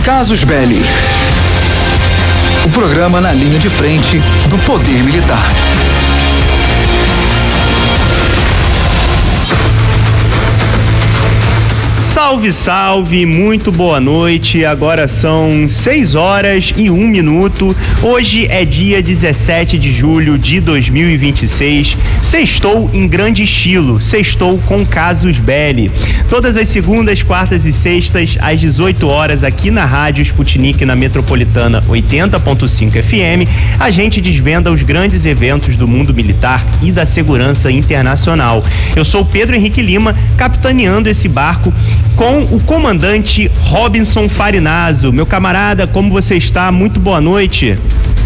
Casus Belli. O programa na linha de frente do poder militar. Salve, salve, muito boa noite. Agora são 6h01. Hoje é dia 17 de julho de 2026. Sextou em grande estilo, sextou com Casus Belli. Todas as segundas, quartas e sextas, às 18 horas, aqui na Rádio Sputnik, na Metropolitana 80.5 FM, a gente desvenda os grandes eventos do mundo militar e da segurança internacional. Eu sou Pedro Henrique Lima, capitaneando esse barco com o comandante Robinson Farinazzo. Meu camarada, como você está? Muito boa noite.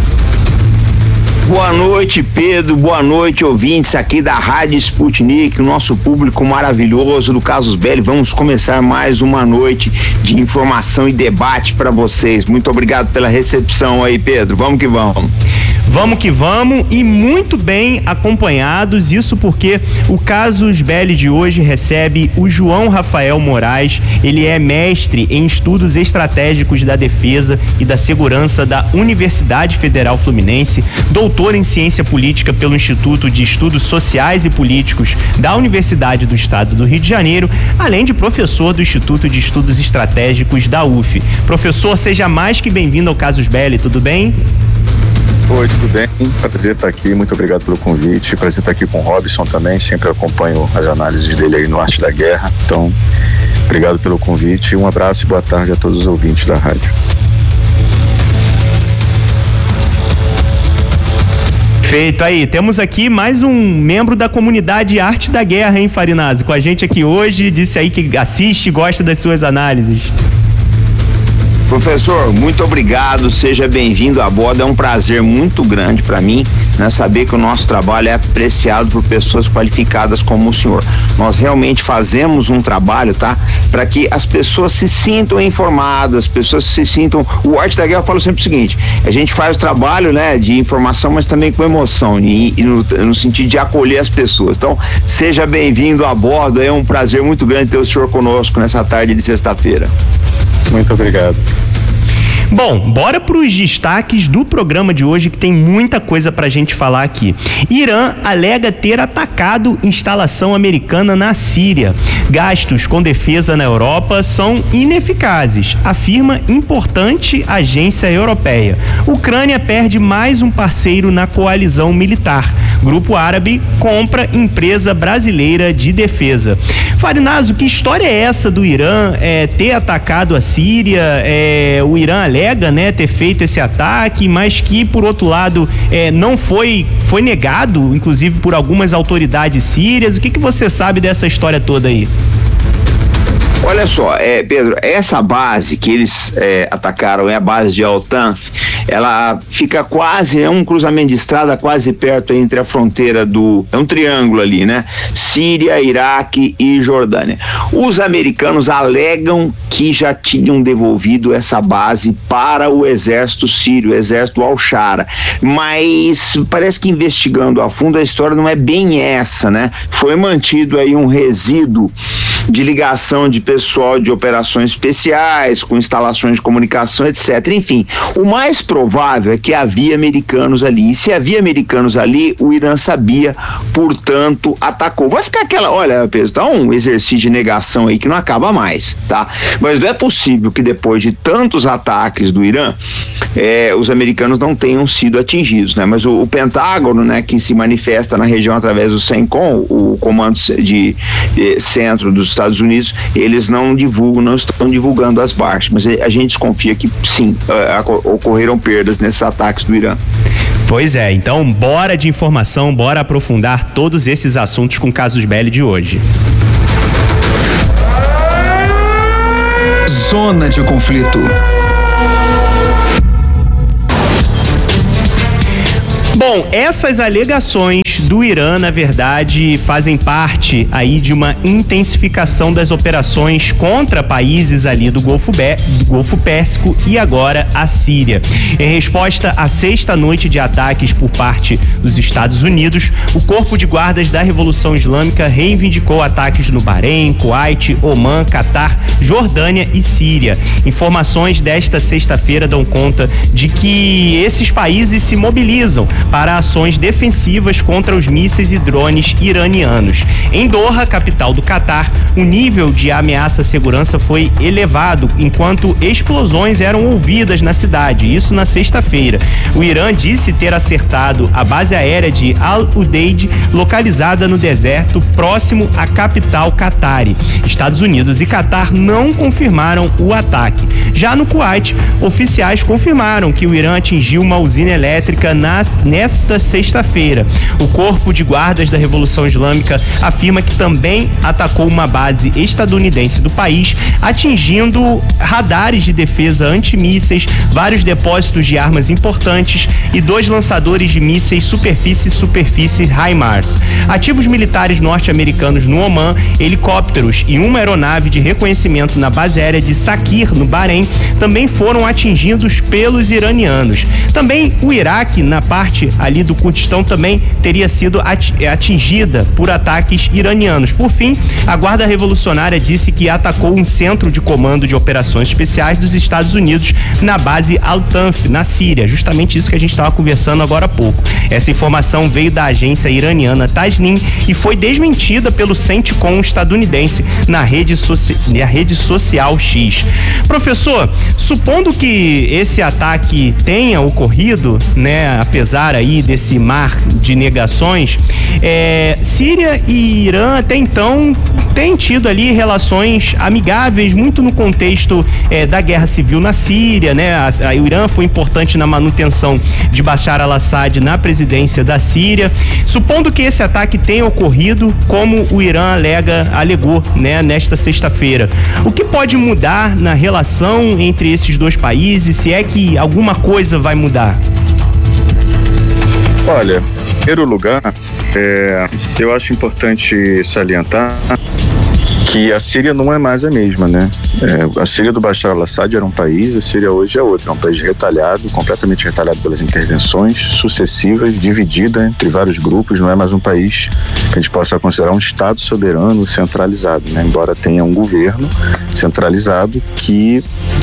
Boa noite, Pedro. Boa noite, ouvintes aqui da Rádio Sputnik, o nosso público maravilhoso do Casus Belli. Vamos começar mais uma noite de informação e debate para vocês. Muito obrigado pela recepção aí, Pedro. Vamos que vamos. Vamos que vamos, e muito bem acompanhados, isso porque o Casus Belli de hoje recebe o João Rafael Moraes. Ele é mestre em estudos estratégicos da defesa e da segurança da Universidade Federal Fluminense, doutor em ciência política pelo Instituto de Estudos Sociais e Políticos da Universidade do Estado do Rio de Janeiro, além de professor do Instituto de Estudos Estratégicos da UF. Professor, seja mais que bem-vindo ao Casus Belli, tudo bem? Oi, tudo bem? Prazer estar aqui, muito obrigado pelo convite. Prazer estar aqui com o Robinson também, sempre acompanho as análises dele aí no Arte da Guerra. Então, obrigado pelo convite, um abraço e boa tarde a todos os ouvintes da rádio. Feito aí, temos aqui mais um membro da comunidade Arte da Guerra, hein, Farinazzo? Com a gente aqui hoje, disse aí que assiste e gosta das suas análises. Professor, muito obrigado, seja bem-vindo a bordo, é um prazer muito grande para mim, né, saber que o nosso trabalho é apreciado por pessoas qualificadas como o senhor. Nós realmente fazemos um trabalho, tá, para que as pessoas se sintam informadas, as pessoas se sintam, o Arte da Guerra fala sempre o seguinte, a gente faz o trabalho, né, de informação, mas também com emoção e no sentido de acolher as pessoas. Então, seja bem-vindo a bordo, é um prazer muito grande ter o senhor conosco nessa tarde de sexta-feira. Muito obrigado. Bom, bora para os destaques do programa de hoje, que tem muita coisa pra gente falar aqui. Irã alega ter atacado instalação americana na Síria. Gastos com defesa na Europa são ineficazes, afirma importante agência europeia. Ucrânia perde mais um parceiro na coalizão militar. Grupo árabe compra empresa brasileira de defesa. Farinazzo, que história é essa do Irã ter atacado a Síria? O Irã alega, né, ter feito esse ataque, mas que, por outro lado, não foi negado, inclusive por algumas autoridades sírias. O que você sabe dessa história toda aí? Olha só, Pedro, essa base que eles atacaram é a base de Al-Tanf. Ela fica quase, é um cruzamento de estrada quase perto entre a fronteira é um triângulo ali, né? Síria, Iraque e Jordânia. Os americanos alegam que já tinham devolvido essa base para o exército sírio, o exército Al-Shara, mas parece que investigando a fundo a história não é bem essa, né? Foi mantido aí um resíduo de ligação de pessoal de operações especiais, com instalações de comunicação, etc. Enfim, o mais provável é que havia americanos ali. E se havia americanos ali, o Irã sabia, portanto, atacou. Vai ficar olha, Pedro, tá um exercício de negação aí que não acaba mais, tá? Mas não é possível que depois de tantos ataques do Irã, os americanos não tenham sido atingidos, né? Mas o Pentágono, né, que se manifesta na região através do CENTCOM, o Comando de Centro dos Estados Unidos, eles não estão divulgando as baixas, mas a gente desconfia que sim, ocorreram perdas nesses ataques do Irã. Pois é, então bora de informação, bora aprofundar todos esses assuntos com Casus Belli de hoje. Zona de conflito. Bom, essas alegações do Irã, na verdade, fazem parte aí de uma intensificação das operações contra países ali do Golfo Pérsico e agora a Síria. Em resposta à sexta noite de ataques por parte dos Estados Unidos, o Corpo de Guardas da Revolução Islâmica reivindicou ataques no Bahrein, Kuwait, Omã, Catar, Jordânia e Síria. Informações desta sexta-feira dão conta de que esses países se mobilizam para ações defensivas contra os mísseis e drones iranianos. Em Doha, capital do Catar, o nível de ameaça à segurança foi elevado enquanto explosões eram ouvidas na cidade, isso na sexta-feira. O Irã disse ter acertado a base aérea de Al-Udeid, localizada no deserto próximo à capital Qatari. Estados Unidos e Catar não confirmaram o ataque. Já no Kuwait, oficiais confirmaram que o Irã atingiu uma usina elétrica nesta sexta-feira. O Corpo de Guardas da Revolução Islâmica afirma que também atacou uma base estadunidense do país, atingindo radares de defesa antimísseis, vários depósitos de armas importantes e 2 lançadores de mísseis superfície HIMARS. Ativos militares norte-americanos no Omã, helicópteros e uma aeronave de reconhecimento na base aérea de Sakir, no Bahrein, também foram atingidos pelos iranianos. Também o Iraque, na parte ali do Kurdistão, também teria sido atingida por ataques iranianos. Por fim, a Guarda Revolucionária disse que atacou um centro de comando de operações especiais dos Estados Unidos na base Al-Tanf, na Síria. Justamente isso que a gente estava conversando agora há pouco. Essa informação veio da agência iraniana Tasnim e foi desmentida pelo CENTCOM estadunidense na rede social X. Professor, supondo que esse ataque tenha ocorrido, né, apesar aí desse mar de negações, Síria e Irã até então têm tido ali relações amigáveis, muito no contexto da guerra civil na Síria, né? O Irã foi importante na manutenção de Bashar al-Assad na presidência da Síria. Supondo que esse ataque tenha ocorrido, como o Irã alegou, né, nesta sexta-feira, o que pode mudar na relação entre esses dois países, se é que alguma coisa vai mudar? Olha, em primeiro lugar, eu acho importante salientar que a Síria não é mais a mesma, né? A Síria do Bashar al-Assad era um país, a Síria hoje é outra, é um país retalhado, completamente retalhado pelas intervenções sucessivas, dividida entre vários grupos, não é mais um país que a gente possa considerar um Estado soberano centralizado, né? Embora tenha um governo centralizado que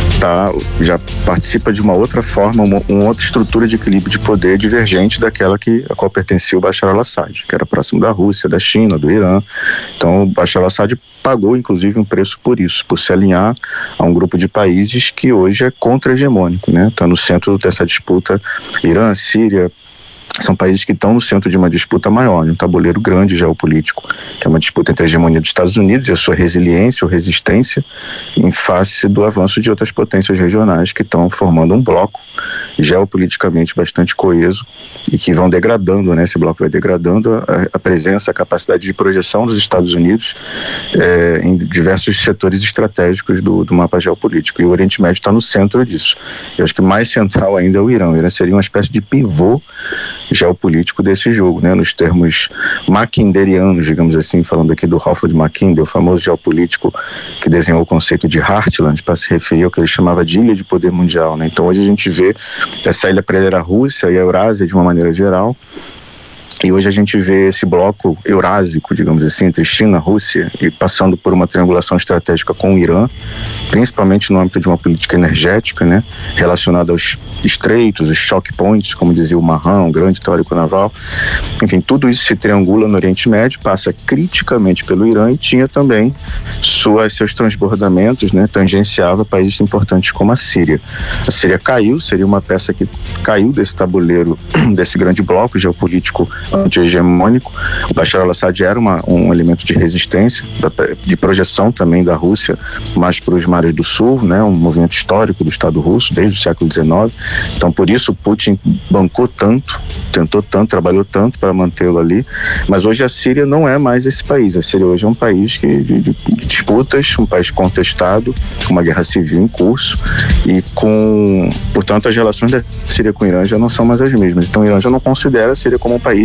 já participa de uma outra forma, uma outra estrutura de equilíbrio de poder divergente daquela a qual pertencia o Bashar al-Assad, que era próximo da Rússia, da China, do Irã. Então o Bashar al-Assad pagou inclusive um preço por isso, por se alinhar a um grupo de países que hoje é contra-hegemônico, né? Está no centro dessa disputa. Irã, Síria, são países que estão no centro de uma disputa maior, um tabuleiro grande geopolítico, que é uma disputa entre a hegemonia dos Estados Unidos e a sua resiliência ou resistência em face do avanço de outras potências regionais que estão formando um bloco geopoliticamente bastante coeso e que vão degradando, né? Esse bloco vai degradando a presença, a capacidade de projeção dos Estados Unidos em diversos setores estratégicos do mapa geopolítico, e o Oriente Médio está no centro disso. Eu acho que mais central ainda é o Irã. O Irã seria uma espécie de pivô geopolítico desse jogo, né? Nos termos mackinderianos, digamos assim, falando aqui do Halford Mackinder, o famoso geopolítico que desenhou o conceito de Heartland para se referir ao que ele chamava de ilha de poder mundial, né? Então hoje a gente vê essa ilha para ele era a Rússia e a Eurásia de uma maneira geral. E hoje a gente vê esse bloco eurásico, digamos assim, entre China, Rússia, e passando por uma triangulação estratégica com o Irã, principalmente no âmbito de uma política energética, né, relacionada aos estreitos, os choke points, como dizia o Mahan, um grande teórico naval. Enfim, tudo isso se triangula no Oriente Médio, passa criticamente pelo Irã e tinha também seus transbordamentos, né, tangenciava países importantes como a Síria. A Síria caiu, seria uma peça que caiu desse tabuleiro, desse grande bloco geopolítico anti-hegemônico. O Bashar al-Assad era um elemento de resistência, de projeção também da Rússia, mais para os mares do sul, né, um movimento histórico do Estado russo desde o século XIX. Então, por isso, Putin bancou tanto, tentou tanto, trabalhou tanto para mantê-lo ali. Mas hoje a Síria não é mais esse país. A Síria hoje é um país de disputas, um país contestado, uma guerra civil em curso e portanto, as relações da Síria com o Irã já não são mais as mesmas. Então, o Irã já não considera a Síria como um país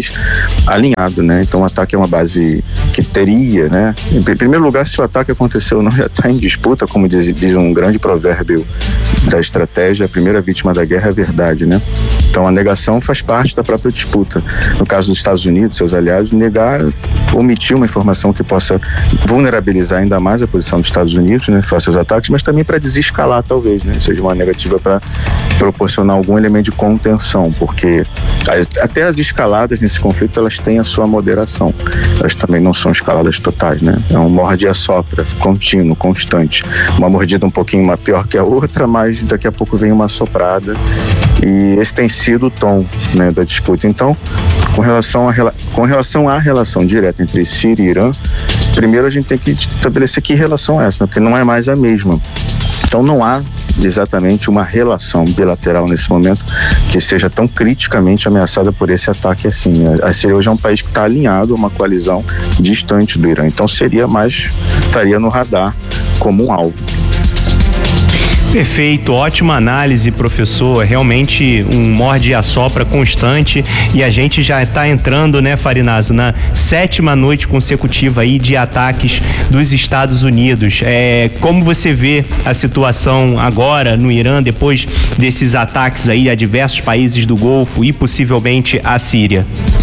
mais alinhado, né? Então o ataque é uma base que teria, né? Em primeiro lugar, se o ataque aconteceu não já está em disputa, como diz um grande provérbio da estratégia, a primeira vítima da guerra é a verdade, né? Então a negação faz parte da própria disputa. No caso dos Estados Unidos, seus aliados, negar, omitir uma informação que possa vulnerabilizar ainda mais a posição dos Estados Unidos, né, face aos ataques, mas também para desescalar, talvez, né, seja uma negativa para proporcionar algum elemento de contenção, porque até as escaladas nesse conflito, elas têm a sua moderação, elas também não são escaladas totais, né, é um morde e assopra, contínuo, constante, uma mordida um pouquinho pior que a outra, mas daqui a pouco vem uma soprada, e esse tem sido o tom, né, da disputa. Então, com relação à relação direta entre Síria e Irã, primeiro a gente tem que estabelecer que relação é essa, porque não é mais a mesma. Então não há exatamente uma relação bilateral nesse momento que seja tão criticamente ameaçada por esse ataque assim. A Síria hoje é um país que está alinhado a uma coalizão distante do Irã, então estaria no radar como um alvo. Perfeito, ótima análise, professor. Realmente um morde e assopra constante, e a gente já está entrando, né, Farinazo, na 7ª noite consecutiva aí de ataques dos Estados Unidos. Como você vê a situação agora no Irã, depois desses ataques aí a diversos países do Golfo e possivelmente a Síria?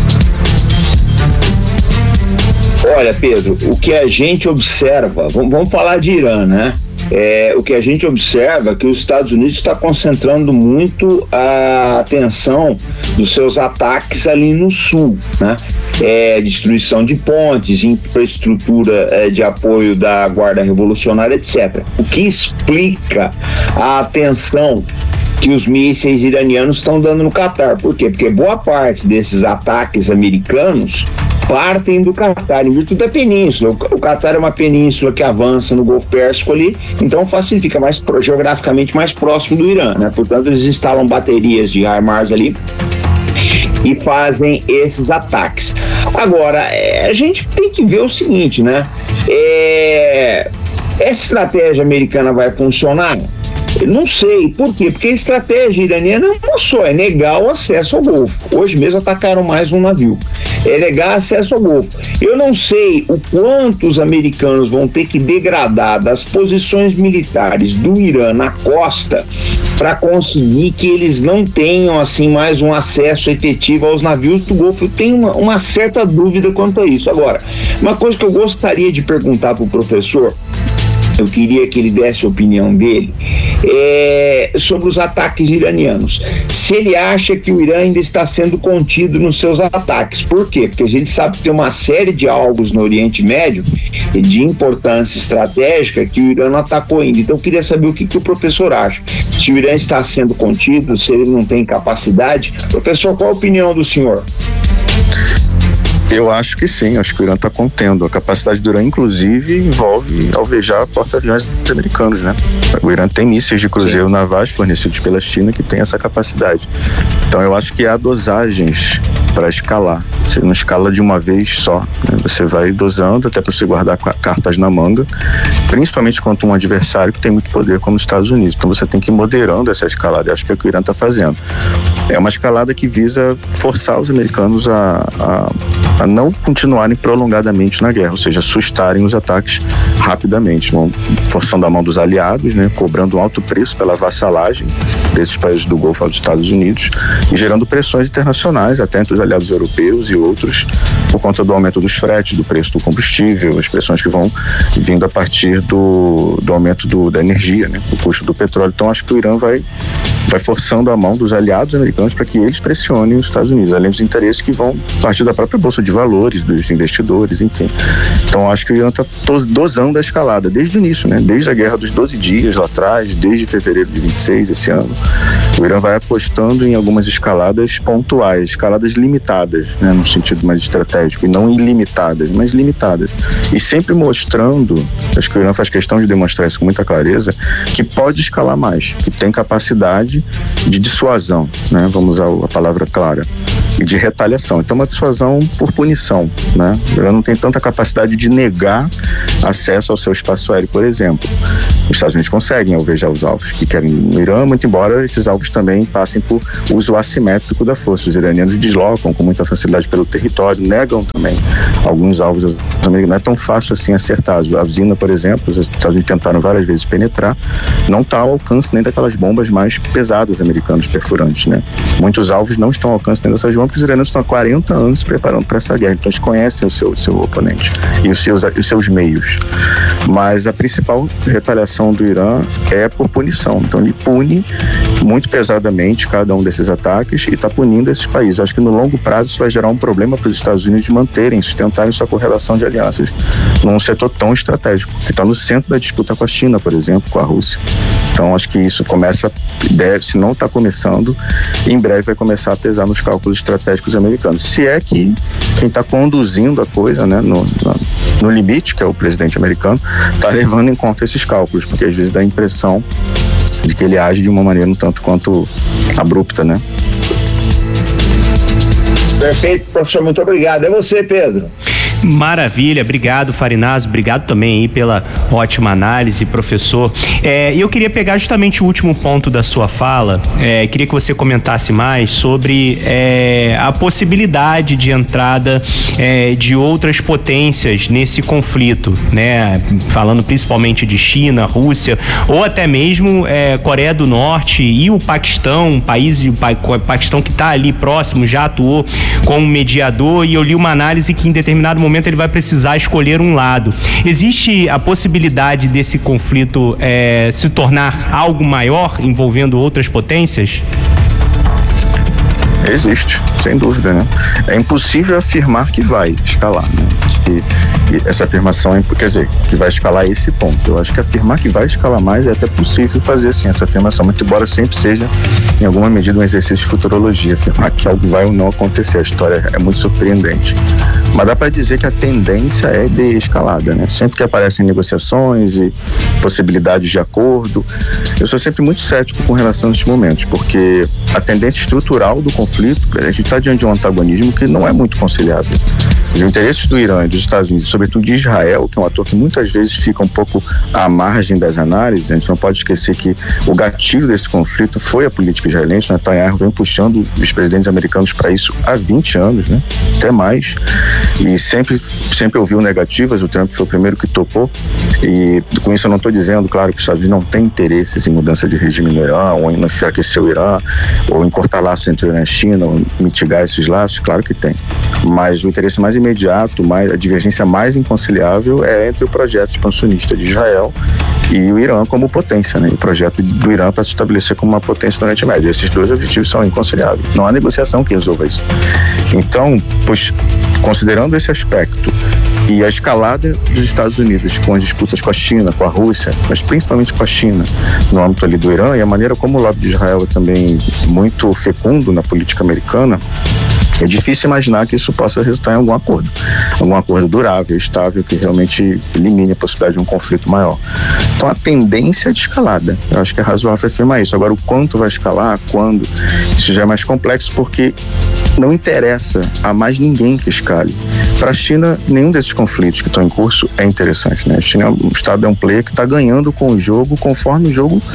Olha, Pedro, o que a gente observa, vamos falar de Irã, né? O que a gente observa é que os Estados Unidos está concentrando muito a atenção dos seus ataques ali no sul, né? Destruição de pontes, infraestrutura de apoio da Guarda Revolucionária, etc. O que explica a atenção que os mísseis iranianos estão dando no Catar. Por quê? Porque boa parte desses ataques americanos partem do Catar, em virtude da península. O Catar é uma península que avança no Golfo Pérsico ali, então fica geograficamente mais próximo do Irã, né? Portanto, eles instalam baterias de HIMARS ali e fazem esses ataques. Agora, a gente tem que ver o seguinte, né? Essa estratégia americana vai funcionar? Não sei, por quê? Porque a estratégia iraniana é uma só, é negar o acesso ao Golfo. Hoje mesmo atacaram mais um navio. É negar acesso ao Golfo. Eu não sei o quanto os americanos vão ter que degradar das posições militares do Irã na costa para conseguir que eles não tenham assim mais um acesso efetivo aos navios do Golfo. Eu tenho uma certa dúvida quanto a isso. Agora, uma coisa que eu gostaria de perguntar para o professor, eu queria que ele desse a opinião dele, sobre os ataques iranianos. Se ele acha que o Irã ainda está sendo contido nos seus ataques. Por quê? Porque a gente sabe que tem uma série de alvos no Oriente Médio de importância estratégica que o Irã não atacou ainda. Então eu queria saber o que o professor acha. Se o Irã está sendo contido, se ele não tem capacidade. Professor, qual a opinião do senhor? Eu acho que sim, acho que o Irã está contendo. A capacidade do Irã, inclusive, envolve alvejar porta-aviões americanos, né? O Irã tem mísseis de cruzeiro navais fornecidos pela China que tem essa capacidade. Então eu acho que há dosagens para escalar. Você não escala de uma vez só, né? Você vai dosando até para você guardar cartas na manga, principalmente contra um adversário que tem muito poder como os Estados Unidos. Então você tem que ir moderando essa escalada. Eu acho que é o que o Irã está fazendo. É uma escalada que visa forçar os americanos a não continuarem prolongadamente na guerra, ou seja, sustarem os ataques rapidamente, vão forçando a mão dos aliados, né, cobrando um alto preço pela vassalagem desses países do Golfo aos Estados Unidos e gerando pressões internacionais até entre os aliados europeus e outros por conta do aumento dos fretes, do preço do combustível, as pressões que vão vindo a partir do aumento da energia, né, do custo do petróleo. Então acho que o Irã vai forçando a mão dos aliados americanos para que eles pressionem os Estados Unidos, além dos interesses que vão partir da própria Bolsa de Valores, dos investidores, enfim. Então acho que o Irã está dosando a escalada desde o início, né? Desde a Guerra dos 12 Dias lá atrás, desde fevereiro de 26 esse ano. O Irã vai apostando em algumas escaladas pontuais, escaladas limitadas, né? No sentido mais estratégico, e não ilimitadas, mas limitadas. E sempre mostrando, acho que o Irã faz questão de demonstrar isso com muita clareza, que pode escalar mais, que tem capacidade de dissuasão, né? Vamos usar a palavra clara. e de retaliação. Então, uma dissuasão por punição, né? Ela não tem tanta capacidade de negar acesso ao seu espaço aéreo, por exemplo. Os Estados Unidos conseguem alvejar os alvos que querem no Irã, muito embora esses alvos também passem por uso assimétrico da força. Os iranianos deslocam com muita facilidade pelo território, negam também alguns alvos americanos. Não é tão fácil assim acertar. A usina, por exemplo, os Estados Unidos tentaram várias vezes penetrar, não está ao alcance nem daquelas bombas mais pesadas americanas, perfurantes, né? Muitos alvos não estão ao alcance nem dessas bombas, porque os iranianos estão há 40 anos se preparando para essa guerra, então eles conhecem o seu oponente e os seus meios. Mas a principal retaliação do Irã é por punição. Então ele pune muito pesadamente cada um desses ataques e está punindo esses países. Eu acho que no longo prazo isso vai gerar um problema para os Estados Unidos sustentarem sua correlação de alianças num setor tão estratégico, que está no centro da disputa com a China, por exemplo, com a Rússia. Então acho que isso se não está começando, em breve vai começar a pesar nos cálculos estratégicos americanos. Se é que quem está conduzindo a coisa, né, no limite, que é o presidente americano, está levando em conta esses cálculos, porque às vezes dá a impressão de que ele age de uma maneira um tanto quanto abrupta, né? Perfeito, professor, muito obrigado. É você, Pedro. Maravilha, obrigado, Farinazzo, obrigado também aí pela ótima análise, professor. Eu queria pegar justamente o último ponto da sua fala, queria que você comentasse mais sobre a possibilidade de entrada de outras potências nesse conflito, né? Falando principalmente de China, Rússia, ou até mesmo Coreia do Norte e o Paquistão, o Paquistão que está ali próximo, já atuou como mediador, e eu li uma análise que em determinado momento ele vai precisar escolher um lado. Existe a possibilidade desse conflito se tornar algo maior, envolvendo outras potências? Existe, sem dúvida, né? É impossível afirmar que vai escalar, né? Acho que essa afirmação quer dizer, que vai escalar esse ponto. Eu acho que afirmar que vai escalar mais é até possível fazer, assim, essa afirmação, muito embora sempre seja, em alguma medida, um exercício de futurologia, afirmar que algo vai ou não acontecer. A história é muito surpreendente. Mas dá para dizer que a tendência é de escalada, né? Sempre que aparecem negociações e possibilidades de acordo, eu sou sempre muito cético com relação a esses momentos, porque a tendência estrutural do conflito, a gente está diante de um antagonismo que não é muito conciliável. Os interesses do Irã e dos Estados Unidos, sobretudo de Israel, que é um ator que muitas vezes fica um pouco à margem das análises, a gente não pode esquecer que o gatilho desse conflito foi a política israelense. Netanyahu vem puxando os presidentes americanos para isso há 20 anos, né? Até mais, e sempre ouviu negativas. O Trump foi o primeiro que topou, e com isso eu não estou dizendo, claro, que os Estados Unidos não têm interesses em mudança de regime no Irã, ou em enfraquecer o Irã, ou em cortar laços entre o Irã e a China, ou mitigar esses laços, claro que tem. Mas o interesse mais imediato, a divergência mais inconciliável é entre o projeto expansionista de Israel e o Irã como potência, né? O projeto do Irã para se estabelecer como uma potência no Oriente Médio. Esses dois objetivos são inconciliáveis. Não há negociação que resolva isso. Então, considerando esse aspecto e a escalada dos Estados Unidos com as disputas com a China, com a Rússia, mas principalmente com a China no âmbito ali do Irã, e a maneira como o lobby de Israel é também muito fecundo na política americana, é difícil imaginar que isso possa resultar em algum acordo durável, estável, que realmente elimine a possibilidade de um conflito maior. Então a tendência é de escalada. Eu acho que é razoável afirmar isso. Agora, o quanto vai escalar, quando, isso já é mais complexo, porque não interessa a mais ninguém que escale. Para a China, nenhum desses conflitos que estão em curso é interessante, né? A China, o Estado é um player que está ganhando com o jogo conforme o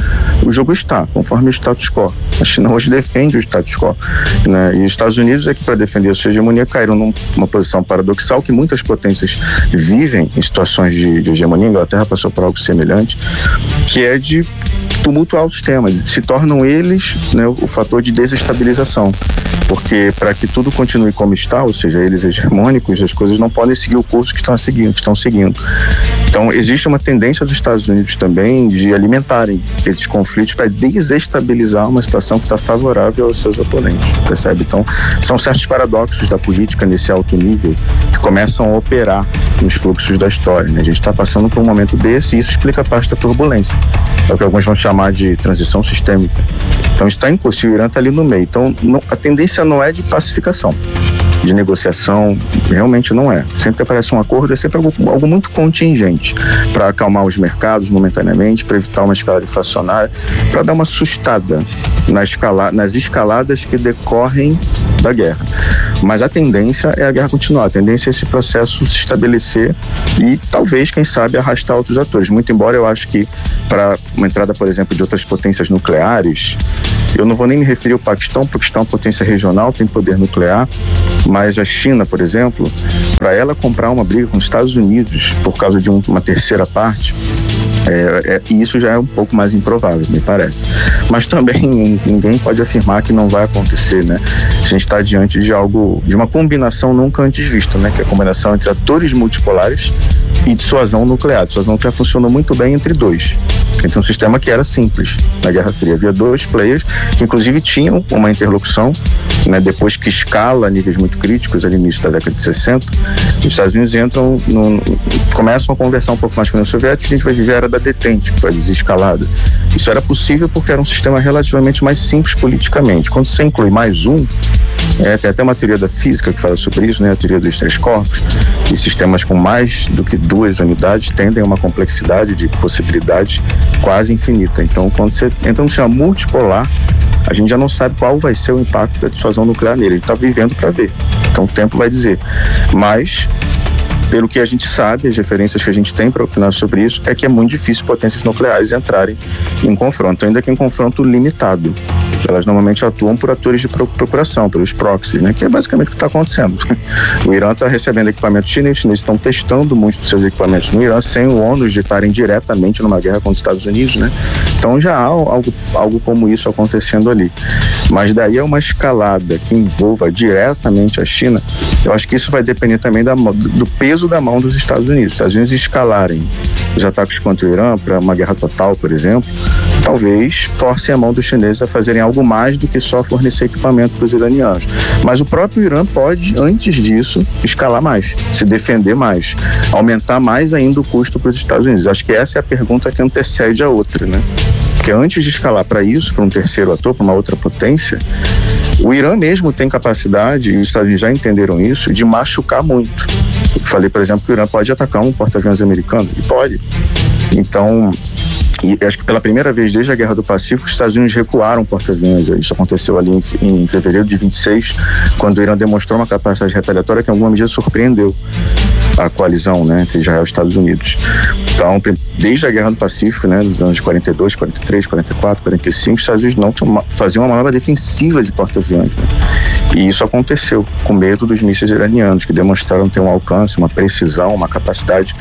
jogo está, conforme o status quo. A China hoje defende o status quo, né? E os Estados Unidos é que, para defender a sua hegemonia, caíram numa posição paradoxal que muitas potências vivem em situações de hegemonia. A Inglaterra passou por algo semelhante, que é de tumultuar o sistema. Se tornam eles, né, o fator de desestabilização. Porque para que tudo continue como está, ou seja, eles hegemônicos, as coisas não podem seguir o curso que estão seguindo. Então, existe uma tendência dos Estados Unidos também de alimentarem esses conflitos para desestabilizar uma situação que está favorável aos seus oponentes, percebe? Então, são certos paradoxos da política nesse alto nível que começam a operar nos fluxos da história, né? A gente está passando por um momento desse e isso explica parte da turbulência. É o que alguns vão chamar de transição sistêmica. Então, está em curso, o Irã está ali no meio. Então, a tendência não é de pacificação, de negociação, realmente não é. Sempre que aparece um acordo, é sempre algo muito contingente, para acalmar os mercados momentaneamente, para evitar uma escalada inflacionária, para dar uma sustada nas escaladas que decorrem da guerra. Mas a tendência é a guerra continuar, a tendência é esse processo se estabelecer e talvez, quem sabe, arrastar outros atores. Muito embora eu acho que para uma entrada, por exemplo, de outras potências nucleares, eu não vou nem me referir ao Paquistão, porque é uma potência regional, tem poder nuclear, mas a China, por exemplo, para ela comprar uma briga com os Estados Unidos por causa de uma terceira parte, isso já é um pouco mais improvável, me parece. Mas também ninguém pode afirmar que não vai acontecer, né? A gente está diante de uma combinação nunca antes vista, né? Que é a combinação entre atores multipolares e dissuasão nuclear. A dissuasão nuclear funcionou muito bem entre dois. Entre um sistema que era simples na Guerra Fria. Havia dois players que inclusive tinham uma interlocução, né? Depois que escala a níveis muito críticos, ali no início da década de 60, os Estados Unidos começam a conversar um pouco mais com a União Soviética, a gente vai viver a era da detente, que foi desescalada. Isso era possível porque era um sistema relativamente mais simples politicamente. Quando você inclui mais um, tem até uma teoria da física que fala sobre isso, né? A teoria dos três corpos, e sistemas com mais do que duas unidades tendem a uma complexidade de possibilidades quase infinita. Então, quando você entra no sistema multipolar, a gente já não sabe qual vai ser o impacto da dissuasão nuclear nele. A gente está vivendo para ver. Então, o tempo vai dizer. Mas, pelo que a gente sabe, as referências que a gente tem para opinar sobre isso, é que é muito difícil potências nucleares entrarem em confronto, ainda que em confronto limitado. Elas normalmente atuam por atores de procuração, pelos proxies, né? Que é basicamente o que está acontecendo. O Irã está recebendo equipamentos chineses, os chineses estão testando muitos dos seus equipamentos no Irã, sem o ônus de estarem diretamente numa guerra contra os Estados Unidos, né? Então já há algo como isso acontecendo ali. Mas daí é uma escalada que envolva diretamente a China. Eu acho que isso vai depender também do peso da mão dos Estados Unidos. Os Estados Unidos escalarem os ataques contra o Irã para uma guerra total, por exemplo, talvez forcem a mão dos chineses a fazerem algo mais do que só fornecer equipamento para os iranianos. Mas o próprio Irã pode, antes disso, escalar mais, se defender mais, aumentar mais ainda o custo para os Estados Unidos. Acho que essa é a pergunta que antecede a outra, né? Porque antes de escalar para isso, para um terceiro ator, para uma outra potência, o Irã mesmo tem capacidade, e os Estados Unidos já entenderam isso, de machucar muito. Eu falei, por exemplo, que o Irã pode atacar um porta-aviões americano. E pode. Então, e acho que pela primeira vez desde a Guerra do Pacífico, os Estados Unidos recuaram porta-aviões. Isso aconteceu ali em fevereiro de 26, quando o Irã demonstrou uma capacidade retaliatória que em alguma medida surpreendeu a coalizão, né, entre Israel e Estados Unidos. Então, desde a Guerra do Pacífico, né, nos anos 42, 43, 44, 45, os Estados Unidos não faziam uma manobra defensiva de porta-aviões, né? E isso aconteceu com medo dos mísseis iranianos, que demonstraram ter um alcance, uma precisão, uma capacidade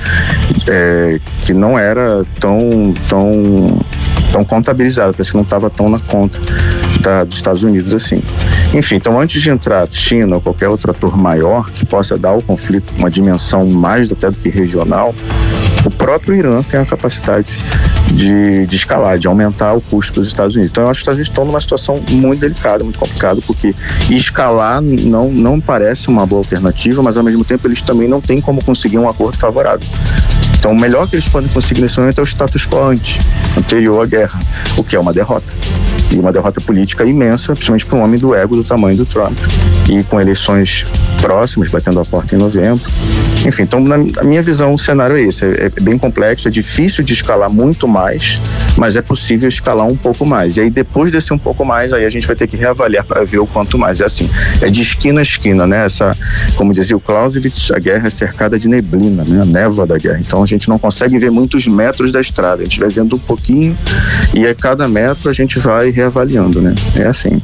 que não era tão contabilizada, parece que não estava tão na conta dos Estados Unidos assim. Enfim, então antes de entrar China ou qualquer outro ator maior que possa dar ao conflito uma dimensão mais até do que regional, o próprio Irã tem a capacidade de escalar, de aumentar o custo dos Estados Unidos. Então eu acho que os Estados Unidos estão numa situação muito delicada, muito complicada, porque escalar não parece uma boa alternativa, mas ao mesmo tempo eles também não têm como conseguir um acordo favorável. Então o melhor que eles podem conseguir nesse momento é o status quo anterior à guerra, o que é uma derrota. E uma derrota política imensa, principalmente para um homem do ego do tamanho do Trump. E com eleições próximas, batendo a porta em novembro. Enfim, então na minha visão o cenário é esse, é bem complexo, é difícil de escalar muito mais, mas é possível escalar um pouco mais. E aí depois desse um pouco mais, aí a gente vai ter que reavaliar para ver o quanto mais. É assim, é de esquina a esquina, né? Como dizia o Clausewitz, a guerra é cercada de neblina, né? A névoa da guerra. Então a gente não consegue ver muitos metros da estrada, a gente vai vendo um pouquinho e a cada metro a gente vai reavaliando, né? É assim.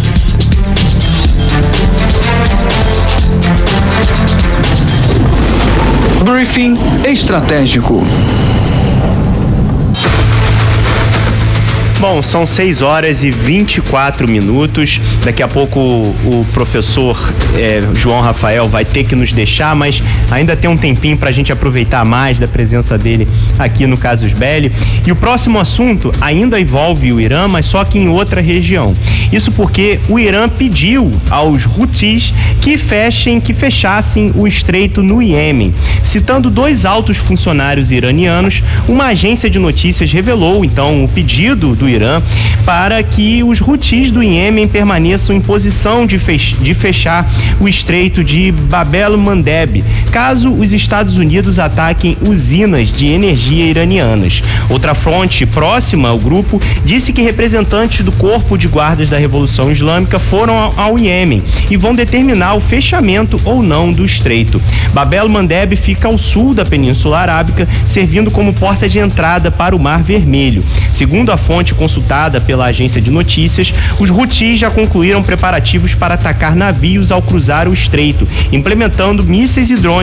Briefing estratégico. Bom, são 6 horas e 24 minutos. Daqui a pouco o professor João Rafael vai ter que nos deixar, mas ainda tem um tempinho para a gente aproveitar mais da presença dele aqui no Casus Belli. E o próximo assunto ainda envolve o Irã, mas só que em outra região. Isso porque o Irã pediu aos Houthis que fechassem o estreito no Iêmen. Citando 2 altos funcionários iranianos, uma agência de notícias revelou então o pedido do Irã para que os Houthis do Iêmen permaneçam em posição de fechar o estreito de Bab el-Mandeb, caso os Estados Unidos ataquem usinas de energia iranianas. Outra fonte próxima ao grupo disse que representantes do Corpo de Guardas da Revolução Islâmica foram ao Iêmen e vão determinar o fechamento ou não do estreito. Bab el-Mandeb fica ao sul da Península Arábica, servindo como porta de entrada para o Mar Vermelho. Segundo a fonte consultada pela agência de notícias, os Houthis já concluíram preparativos para atacar navios ao cruzar o estreito, implementando mísseis e drones